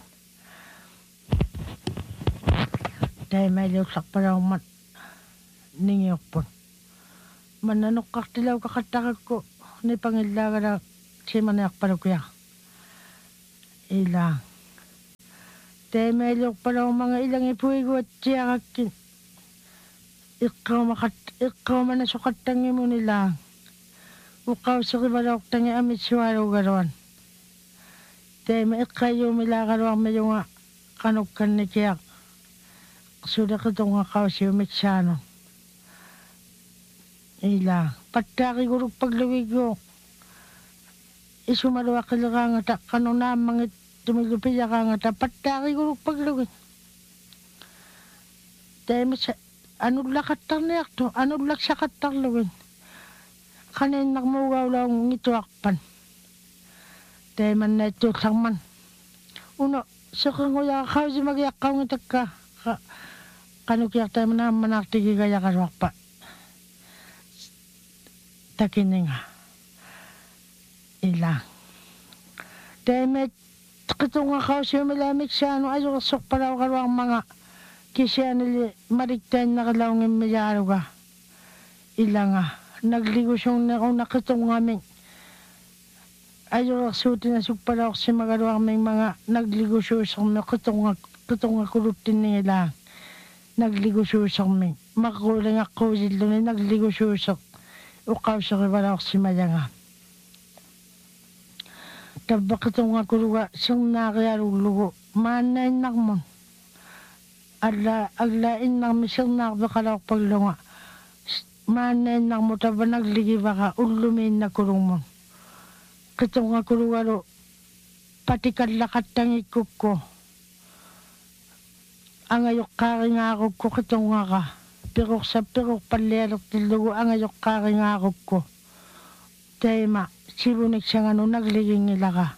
Dahil may liusak pa daw mat ningiyok po. Mananok kaktilaw kakatakag ko ni pangilaga na si manayak pa daw kuya. Ilang. Dahil may liusak pa daw mga ilang ipuigot tiyak akin. Ikaw manasukat tangi mo nilang. Ukaw sa kibalok tangi amit siwaro garuan. Dahil maikayo milagaruang may yung kanukan ni kiyak. Sudah ketong akaw siya mitsano. Ila. Pataki guruk paglawig ko. Isumaruwa kilakangata. Kanong namang tumilupilya kangata. Pataki guruk paglawig. Dahil anong lakatang niyak to? Anong laksakatang lawin? Kanin nagmugaw lang ito akpan. Dahil man na ito sang man. Uno, sa kanguya akaw si magyakaw ng taka. Kanukiyak tayo manakatigi kaya karwak pa. Takining ha. Ilang. Dahil may kitong akaw siya malamig siya. Ano ayo kasok para karwak mga kisya nili mariktayan na kalawangin mayaro ka. Ilang ha. Nagligo siyang nakitong ngamin. Ayo kasutin na sukpala ako si magarwak may mga nagligo siya sa mga kitong akulutin nila. Nagligo siya sa mga makulang ako sila na nagligo siya sa ukaw sa kibala ako si Mayanga. Tabak itong akuluga siyang nakayarulugo. Manay nakmon. Aglain namin siyang nakabakala ako paglunga. Manay nakmo taba nagligi baka ulumin na kulong mo. Kitong akuluga ro pati kadlakat ang ikuk ko. Ang ayok karing akog ko kitong nga ka. Pirok sa pirok palerok tilugo ang ayok karing akog ko. Tema, sibunik siya nga no nagliging nila ka.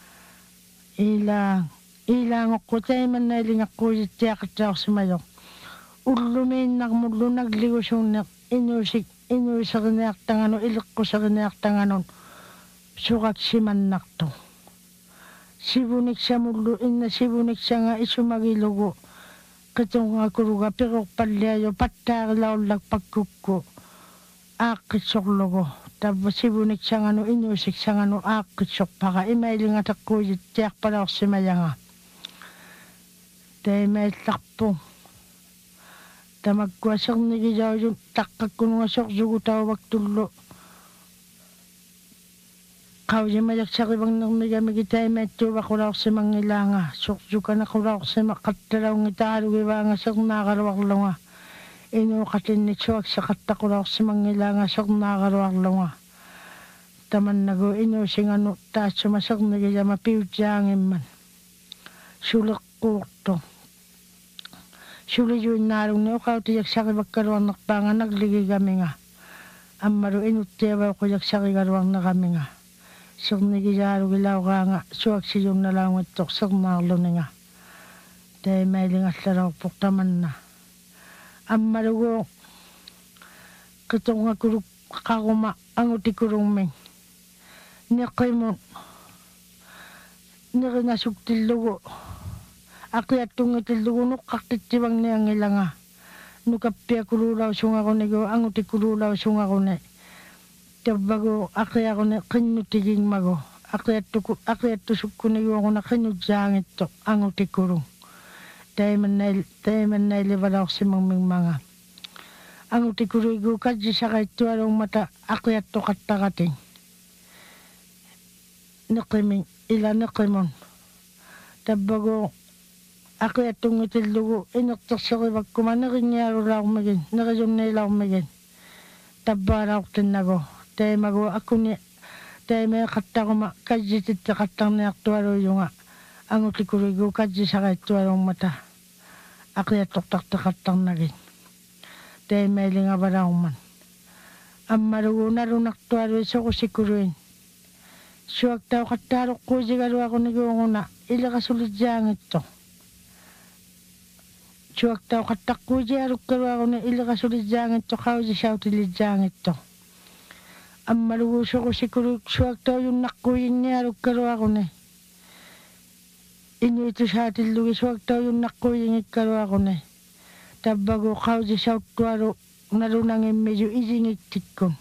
Ilang ako tayo man nailing ako tiyak at ako si Mayok. Ulumin nagmulo nagligo siyang inusik kinayak tangano ilik ko sa kinayak tangano. Sukak si manak to. Sibunik siya mulo sibunik siya nga isumagilugo. Katong nga kuruga pero palyayo patarlaw lagpagkuko akitsok logo tapos sibunik siya nga no inusik siya nga no akitsok paka imailing at ako tiyak pala ako si Mayanga dahil may takpo tamagkwasak nigiyaw yung takak ko nga sok sugutaw wagtulo kau di mayak sa kibang nang migamigitay may tuwa ko raw si Mangilanga. Suksuka na ko raw si makatalaw ng itaro iba nga sa nakarawak lang nga. Inukatin ni Chuak sa kata ko raw si Mangilanga sa nakarawak lang nga. Taman nago inusing ano taas sumasak na gaya mapiwitsangin man. Sulak ko to. Sulit yun narong niyo kau tiyak sa kibagkaruang nakpangan nagligi kami nga. Amaro inutiyaw ko yak sa kikaruang na kami nga. Sok nagigaro gilaw ka nga, suwag siyong nalawang itok sok naklo na nga. Dahil may lingas laraw puktaman na. Ang marugo, katong nga kuruk kakuma, ang uti kurong ming. Nikay mo, nikinasok tilugo. Akyat tong itilugo, nukakitibang niya ang ilanga. Nukapia kurulaw sunga ko nigo, ang uti kurulaw sunga ko na. Tabago akyat ko na kinutiging mago. Akyat tusok ko nigo ako na kinudyangit to, ang uti kurong. Dahil man nailiban ako si maming mga. Ang uti kurong igo kadji sa kahit tuwarong mata, akyat to katakating. Nakiming, ilan nakimon. Tabago akyat tong itilugo, inoktok sa kibag kuman, nakinyaro lang magin, nakayong nailaw magin. Tabara ko tinago. Dahil mago ako ni, dahil may kata ko kadji tita katang na aktuaro yung nga. Ang uti kurong igo kadji sa kahit tuwarong mata. Akyat tok katang nagin. Dahil may linga baraw man. Ang marugo na rin aktuaro iso ko sikuruin. Suwag tao katarok ko sigaro ako nagawang na. Ila kasulit diyang ito. Suak tau katakku jarukkarwa kone ilakasulit jangit to kausi sautilit jangit to. Ammalugu suku sikuru suak tau yung nakkuyin niya rukkarwa kone. Inyo ito sa atin lugi suak tau yung nakkuyin ikkarwa kone. Tabago kausi sautwaro narunangin medyo izingit tikko.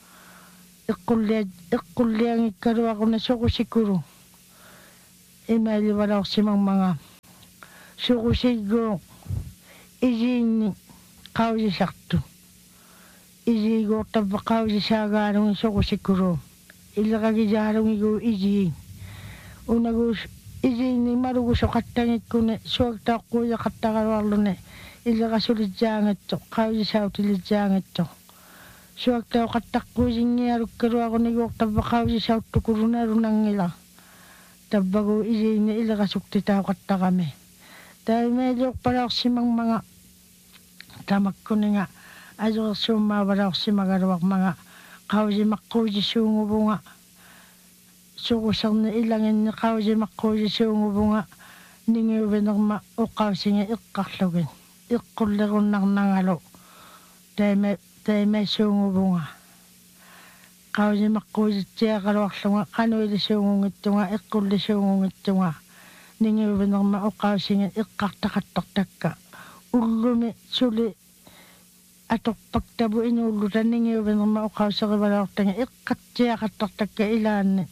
Ikkulyang ikkarwa kone suku sikuru. Imaili wala ko simang mga suku siguro. Izini kausi saktu. Izi go tabba kausi sagarong suku sikuro. Ilakagi jarong igo izi. Unago izini marugo so katangit ko ne. Suwag tako ya katakarwalo ne. Ilakasulit jangit to. Kausi sautilit jangit to. Suwag tako katakko zingyaruk karo ako ne go tabba kausi sautu kuruna runang ila. Tabba go izini ilakasukti tao katakame. Dahil medyo para ako simang mga tamak ko nga ayo sumawara ako si magarawak mga kausi makuji sungubo nga sukusang na ilangin na kausi makuji sungubo nga ningiwin ako maukausi nga ikaklogin ikuliron ng nangalo dahil may sungubo nga kausi makuji tiya karawak nga kanuili sungungit nga ikuli sungungit nga ningiwin ako maukausi nga ikaktakatoktak ulumi suli atok pagtabo inulutan ningiwin ako maukausi nga karawak nga ikatiya katoktak ka ilan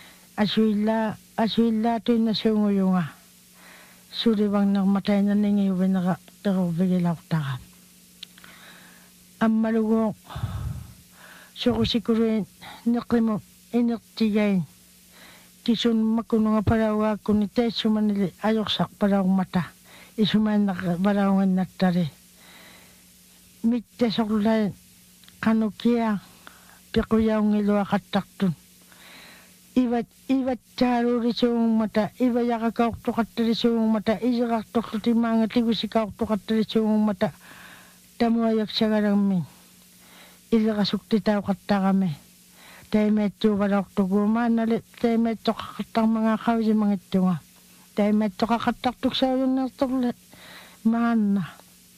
asuila to na sunguyo nga suli bang nakamatay na ningiwin ako bigil ako taka ang malugong suko sikurin nakimo inaktigayin kisun makuno nga parawa ko ni Teso Manili ayok sak paraw mata isuman nakabarawangan natari mitte sokulay kanukia pikuyaw ngilwa kataktun ibat charo risong mata iba yakakaukto katarisong mata isakaktok timanga tigusikaukto katarisong mata tamuayak siya karangmin ilakasukti tao katakame dahil medyo walang tuguman nalit dahil medyo kakatang mga kausi mga ito nga dahil medyo kakataktok sa yung natuglit mahan na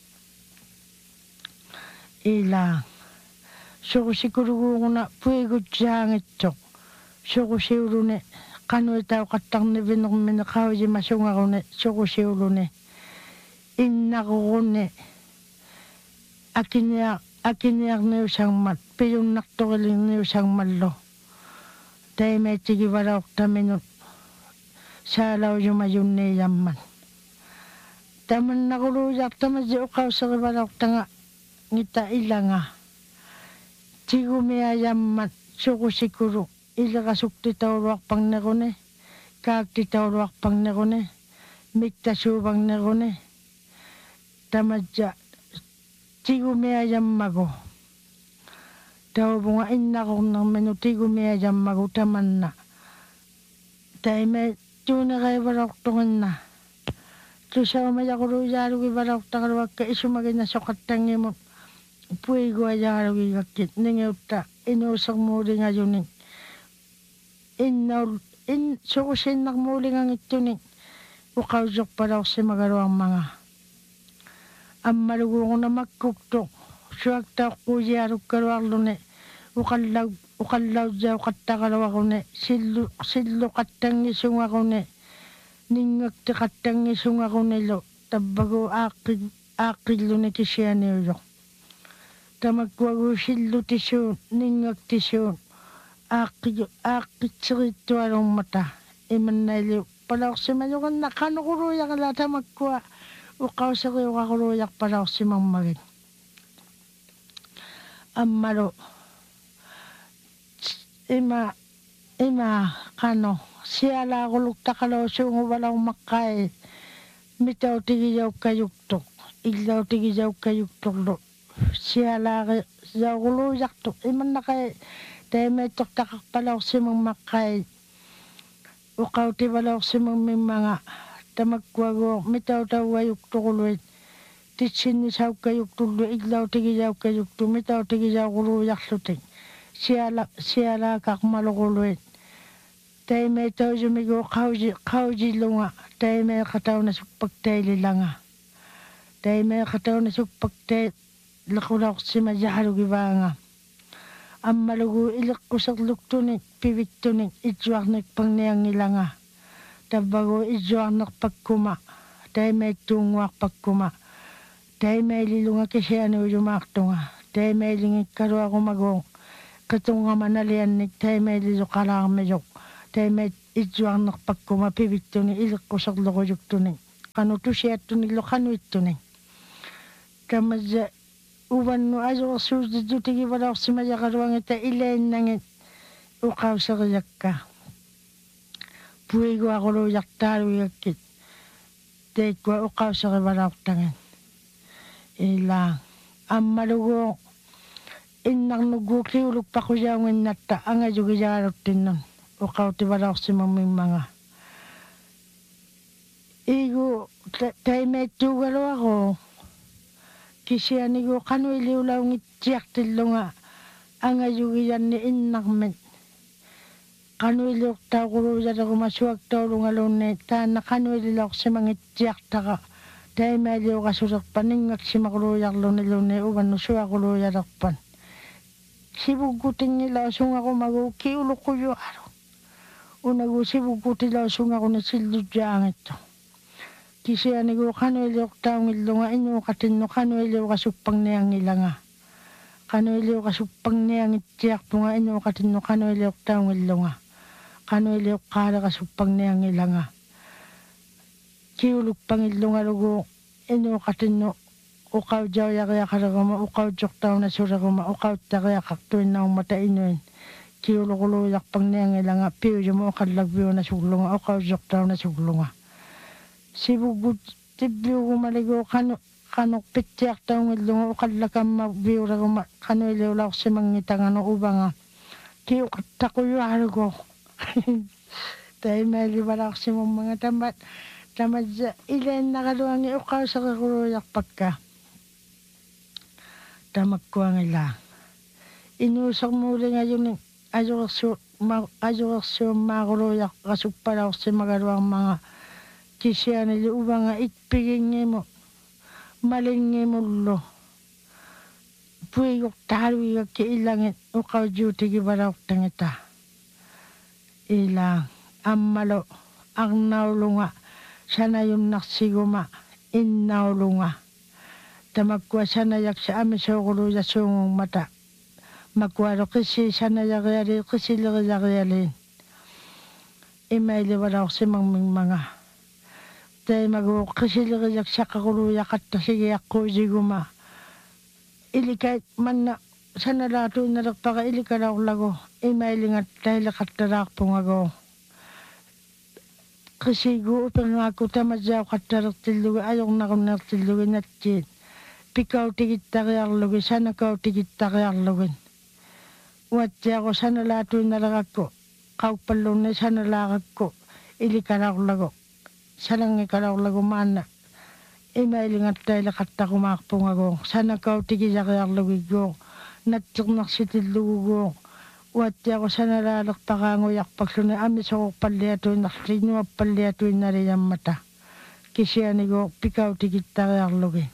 ilang suko siguro ko na puwigod siyang ito suko siguro ne kano itaw katang na binukmin na kausi masunga ko ne suko siguro ne inako ko ne Akiniyak na usang mat, piyong naktukiling na usang malo. Dahil may tigiwarak taminot, sa alaw yung mayon na yaman. Taman nakuluyak, taman di ukaw sa kiwarak tanga, ngita ilanga. Tigo may ayaman, suko siguro, ilakasuk titawak pang nakone, kag titawak pang nakone, miktasubang nakone, tamadya, tigo may ayam mago. Daw bunga ina ko ng menu tigo may ayam mago taman na. Dahil may tuna kayo barak tungan na. Tusaw may ako ruyaro ki barak takarwag ka isumagin na sokatang mo. Puwi ko ayaro ki kakit. Ningaw ta inusang muli ngayon. Sukusin nakmuli ng ito ni. Ukausok para ako si magarawang mga. Ang malugo ko na magkuktok. Suwag ta kuyarok karawalo ne. Ukalaw dyaw katakarawa ko ne. Silo katang isung ako ne. Ningak ta katang isung ako ne lo. Tabago akilo ne tisya niyo. Tamagwago silo tisyo. Ningak tisyo. Akitsirito arong mata. Iman na iliw. Pala ko si Mayukan na kanukuruya ka lata magkuha. Ukaw sa kayo kakuruyak para ako si Mamagin. Amaro. Ima, kano. Siya la ako lukta kalaw siya walang makay. Mitaw tigiyaw kayuktok. Iglaw tigiyaw kayuktok lo. Siya la kayo kuluyak to. Iman na kay. Dahil may tuktakak pala ako si Mamakay. Ukaw ti pala ako si Mamimanga. Tamagwago, mitaw-taw wayuk tukuloy. Titsin ni saw kayuk tuloy, iglaw tigiyaw kayuk tu, mitaw tigiyaw kuluyak luting. Siyala kak malukuloy. Tay may taw sumigo kauji lunga, tay may kataw na sukpagtayli langa. Tai me kataw na sukpak te lakulak si majahalu givanga. Ammalugu ilik kusak luktunik pivitunik ijuarnik pangniang ilanga. Tabago ijuarnik pagkuma. Tai me tungwak pagkuma. Tai me lilunga kisiani ujumaktunga. Tai me lingik karua kumagong. Katunga manalianik tai me lilukalang medok. Tai me ijuarnik pagkuma pivitunik ilik kusak lukujuktunik. Kanu tusiatunik lukanuitunik. Kamaja uban no ajo suus di tigi wala si majakaruang ita ilain nangit ukaw sa kayakka. Puigo ako lo yaktaru yakit. Tekwa ukaw sa kawala tangin. Ilang ammalugo inang nuguki uluk pa ko yawin nata ang ajo gijarot tinon. Ukaw ti wala si maming mga. Igo tay may tugalo ako. Kisiya ni ko kanu iliw law ngitiyak tilo nga ang ayugiyan ni inakmet. Kanu iliw tao kuro yada ko masuwag tao nga lune ta na kanu iliw si mangitiyak taka. Dahil may iliw kasurak paningak si makuruyak lune uban no suwa kuruyak pan. Sibugutin nila sunga ko maguki ulo ko yu aro. Unagu sibugutin nila sunga ko na siludjang ito. Kisiya ni ko kanu iliw taong ilo nga inyo katino kanu iliw kasupang niyang ilanga. Kanu iliw kasupang niyang itiyak po nga inyo katino kanu iliw taong ilo nga. Kanu iliw kara kasupang niyang ilanga. Kiulog pang ilo nga lugo inyo katino ukaw jaw yakaya karagama ukaw jok taong nasuragama ukaw takaya kaktuin na umata inuin. Kiulog uluyak pang niyang ilanga piyo mo kadlagbiyo na suglunga ukaw jok taong nasuglunga. Sibugut tibyo kumaligo kanok pityak taong ilungo ukadlakam magbiyura kanu iliw law si mangitang ano ubanga. Kiyo katakuyo hargo. Dahil may libalak si mong mga tamat. Tamat sa ilain nakaluang iukaw sa kakuruyak pagka. Tamak ko ang ilang. Inusak muli ngayon ajo makuruyak kasupalaw si magaluang mga kisiya nili ubanga itpigin mo maling mo lo puigok taruigak ki ilangit ukaw juti gibarak tangita ilang ammalo ang naulunga sana yung naksiguma in naulunga tamagkwa sana yak sa amisokulu ya sungong mata magkwaro kasi sana yakyari kasi yakyari imaili wala si mangming mga tay mago kasilig sa kakuluyak at sige ako siguma. Ilikay man na sana lato na nagpaka ilikaraw lago. Imailing at dahil katarak po nga go. Kasi go upang ako tamadyaw katarak tiluwi ayong nakunak tiluwi na tiyit. Pikaw tigit takayar luwi sana kaw tigit takayar luwi. Watya ko sana lato na lang ako. Kaupalong na sana lakad ko. Ilikaraw lago. Sanang ikaraw lago mana. Imailing at dahil kata kumakpong ako. Sana kaw tigisa kaya lagigo. Natsuknak si tilugo. Watya ko sana lalak pakangoyak pagsunay. Amis ako paliatoy naksino paliatoy na rin ang mata. Kisiya ni ko pikaw tigita kaya lagi.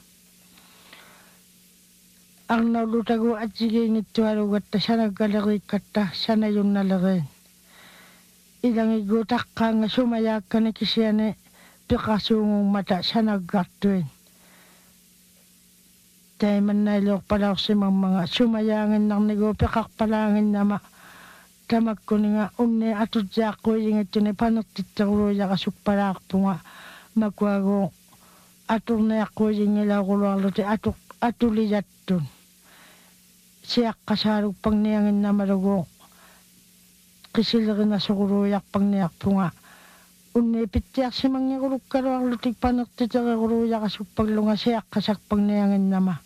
Ang naulutago at sige ngito halugat na sana galari kata. Sana yung nalagay. Ilang igutak ka nga sumayak ka na kisiya ni pikasungong mata sa nagkatuin. Dahil man nailok pala si mga sumayangin ng nigo pikakpalangin na tamag ko nga umne atudya ko yung ito ni panagtitaro ya kasukparak po nga magwago atur na ako yung ilaw ko lang luti atuliyat dun. Siyak kasarog pang niyangin na marugo kisilagin na sukuruyak pang niyak po nga unipityak si mga kuruk karo ang lutik panok titaka kuruya kasupaglunga siyak kasak pang niyangin nama.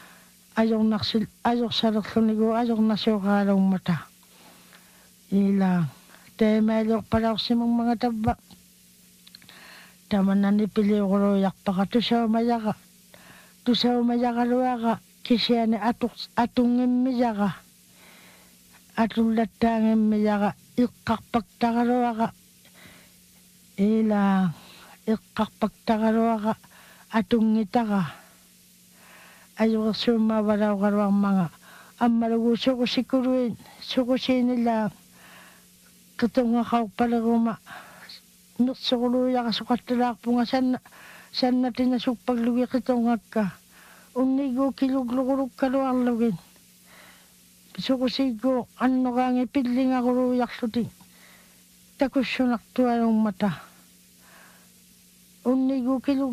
Ayok sarok sunigo, ayok nasyo karong mata. Ilang, tayo mayok parang si mga taba. Taman na nipili kuruyak paka tusaw mayaka. Tusaw mayaka ruwaka, kisya ni atungin miyaka. Atung latangin miyaka, ikakpagtaka ruwaka. Ilang ikakpagtakaro ka atong ngita ka Ayo sumawaraw karawang mga. Amalugo suko sikuruin. Suko sinila. Katunga kaw palaguma. Nuksukuluya kasukat talak po nga san natin nasukpaglugi katunga ka. Unigo kiluglukurug kaluang lugin. Suko sigo ano kang ipidling ako ruyak suting. Takus sunak tuwarong mata. Unigo kilug